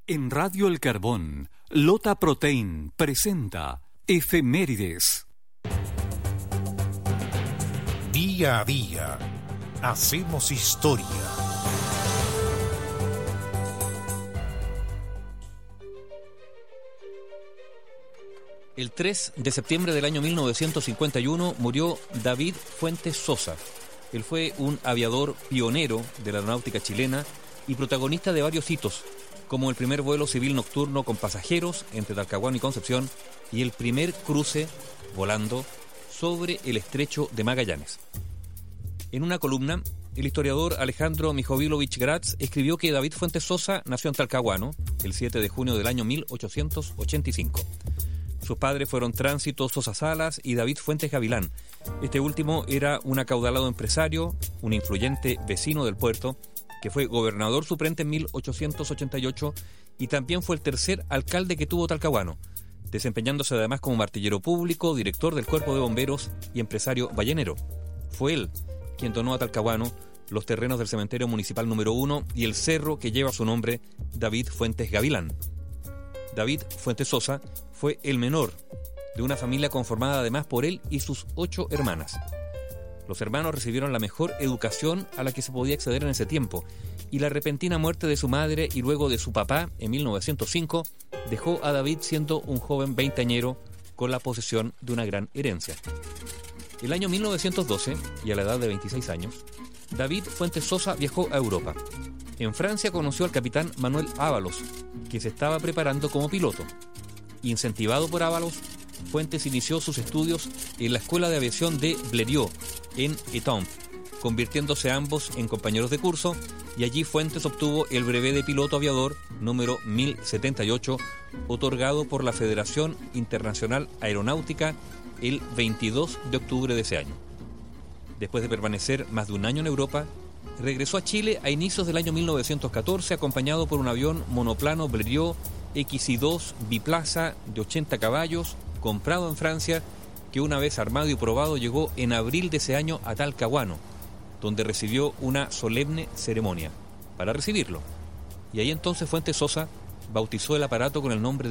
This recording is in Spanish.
En Radio El Carbón, Lota Protein presenta Efemérides. Día a día, hacemos historia. El 3 de septiembre del año 1951 murió David Fuentes Sosa. Él fue un aviador pionero de la aeronáutica chilena y protagonista de varios hitos, como el primer vuelo civil nocturno con pasajeros entre Talcahuano y Concepción y el primer cruce volando sobre el estrecho de Magallanes. En una columna, el historiador Alejandro Mijovilovich Gratz escribió que David Fuentes Sosa nació en Talcahuano el 7 de junio del año 1885. Sus padres fueron Tránsito Sosa Salas y David Fuentes Gavilán. Este último era un acaudalado empresario, un influyente vecino del puerto, que fue gobernador suplente en 1888 y también fue el tercer alcalde que tuvo Talcahuano, desempeñándose además como artillero público, director del cuerpo de bomberos y empresario ballenero. Fue él quien donó a Talcahuano los terrenos del cementerio municipal número 1 y el cerro que lleva su nombre, David Fuentes Gavilán. David Fuentes Sosa fue el menor de una familia conformada además por él y sus 8 hermanas. Los hermanos recibieron la mejor educación a la que se podía acceder en ese tiempo, y la repentina muerte de su madre y luego de su papá en 1905 dejó a David siendo un joven veinteañero con la posesión de una gran herencia. El año 1912, y a la edad de 26 años, David Fuentes Sosa viajó a Europa. En Francia conoció al capitán Manuel Ábalos, que se estaba preparando como piloto. Incentivado por Ábalos, Fuentes inició sus estudios en la Escuela de Aviación de Blériot, en Étampes, convirtiéndose ambos en compañeros de curso, y allí Fuentes obtuvo el brevet de piloto aviador número 1078, otorgado por la Federación Internacional Aeronáutica el 22 de octubre de ese año. Después de permanecer más de un año en Europa, regresó a Chile a inicios del año 1914 acompañado por un avión monoplano Blériot XI-2 biplaza de 80 caballos, comprado en Francia, que una vez armado y probado llegó en abril de ese año a Talcahuano, donde recibió una solemne ceremonia para recibirlo. Y ahí entonces Fuentes Sosa bautizó el aparato con el nombre